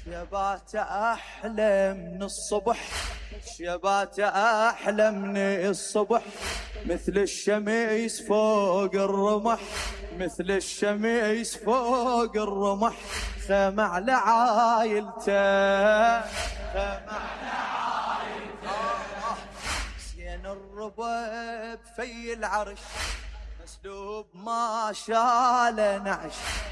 شيبات أحلى من الصبح، شيبات أحلى من الصبح، مثل الشمس فوق الرمح، مثل الشمس فوق الرمح. خيمة على عايلته، خيمة على عايلته، زين الربب في العرش، مسلوب ما شال نعش،